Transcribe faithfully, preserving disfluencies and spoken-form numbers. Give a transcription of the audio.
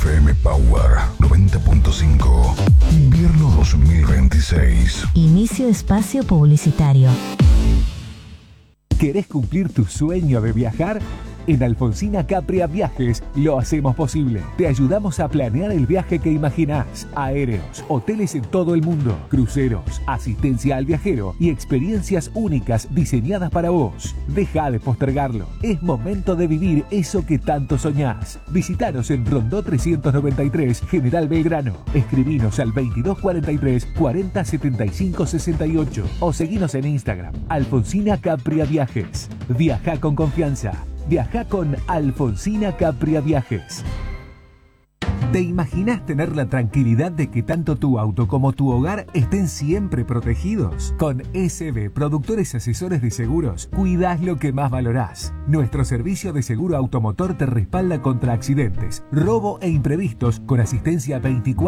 F M Power noventa punto cinco. Invierno dos mil veintiséis. Inicio espacio publicitario. ¿Querés cumplir tu sueño de viajar? En Alfonsina Capria Viajes lo hacemos posible. Te ayudamos a planear el viaje que imaginás. Aéreos, hoteles en todo el mundo, cruceros, asistencia al viajero y experiencias únicas diseñadas para vos. Deja de postergarlo. Es momento de vivir eso que tanto soñás. Visitanos en Rondó trescientos noventa y tres, General Belgrano. Escribinos al veintidós cuarenta y tres, cuarenta setenta y cinco sesenta y ocho o seguinos en Instagram. Alfonsina Capria Viajes. Viaja con confianza. Viaja con Alfonsina Capria Viajes. ¿Te imaginas tener la tranquilidad de que tanto tu auto como tu hogar estén siempre protegidos? Con S B, Productores Asesores de Seguros, cuidás lo que más valorás. Nuestro servicio de seguro automotor te respalda contra accidentes, robo e imprevistos con asistencia veinticuatro